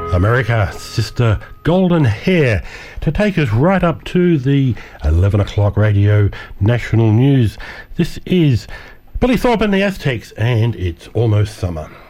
America, Sister Golden Hair, to take us right up to the 11 o'clock radio national news. This is Billy Thorpe and the Aztecs, and it's almost summer.